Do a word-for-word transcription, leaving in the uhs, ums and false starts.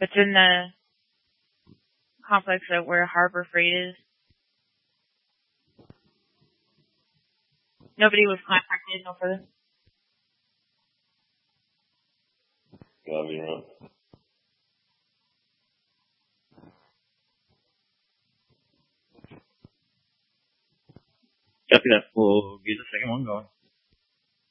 It's in the complex of where Harbor Freight is. Nobody was contacted, no further. Copy, right. Copy that. We'll get the second one going.